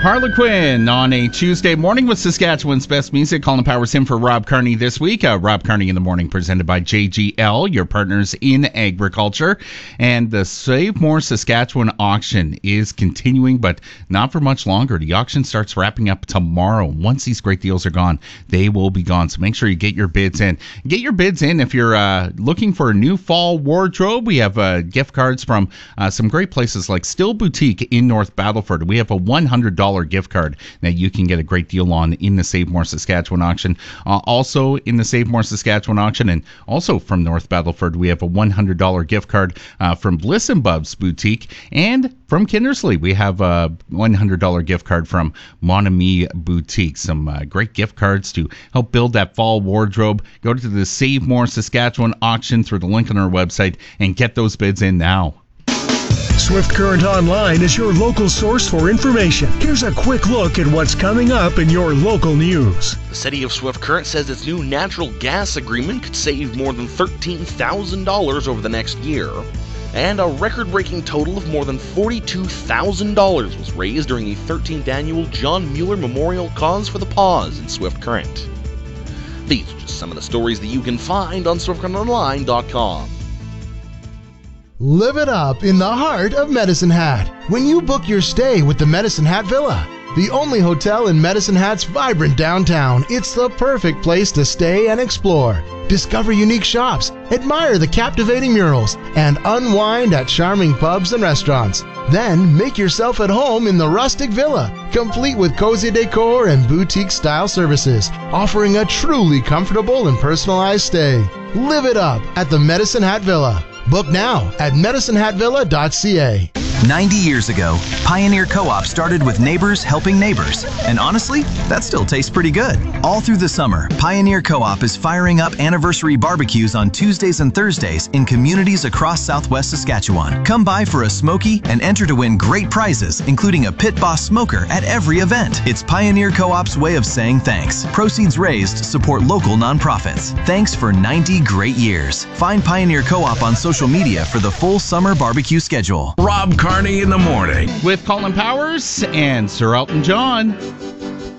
Harlequin on a Tuesday morning with Saskatchewan's best music. Colin Powers in for Rob Carney this week. Rob Carney in the Morning presented by JGL, your partners in agriculture. And the Save More Saskatchewan auction is continuing, but not for much longer. The auction starts wrapping up tomorrow. Once these great deals are gone, they will be gone. So make sure you get your bids in. Get your bids in if you're looking for a new fall wardrobe. We have gift cards from some great places like Still Boutique in North Battleford. We have a $100 gift card that you can get a great deal on in the Save More Saskatchewan auction. Also in the Save More Saskatchewan auction and also from North Battleford, we have a $100 gift card from Bliss and Bubs Boutique, and from Kindersley, we have a $100 gift card from Mon Ami Boutique. Some great gift cards to help build that fall wardrobe. Go to the Save More Saskatchewan auction through the link on our website and get those bids in now. Swift Current Online is your local source for information. Here's a quick look at what's coming up in your local news. The city of Swift Current says its new natural gas agreement could save more than $13,000 over the next year. And a record-breaking total of more than $42,000 was raised during the 13th annual John Mueller Memorial Cause for the Paws in Swift Current. These are just some of the stories that you can find on SwiftCurrentOnline.com. Live it up in the heart of Medicine Hat when you book your stay with the Medicine Hat Villa. The only hotel in Medicine Hat's vibrant downtown, it's the perfect place to stay and explore. Discover unique shops, admire the captivating murals, and unwind at charming pubs and restaurants. Then make yourself at home in the rustic villa, complete with cozy decor and boutique-style services, offering a truly comfortable and personalized stay. Live it up at the Medicine Hat Villa. Book now at medicinehatvilla.ca. 90 years ago, Pioneer Co-op started with neighbors helping neighbors. And honestly, that still tastes pretty good. All through the summer, Pioneer Co-op is firing up anniversary barbecues on Tuesdays and Thursdays in communities across Southwest Saskatchewan. Come by for a smoky and enter to win great prizes, including a Pit Boss smoker at every event. It's Pioneer Co-op's way of saying thanks. Proceeds raised support local nonprofits. Thanks for 90 great years. Find Pioneer Co-op on social media for the full summer barbecue schedule. Rob Carney in the Morning with Colin Powers and Sir Elton John.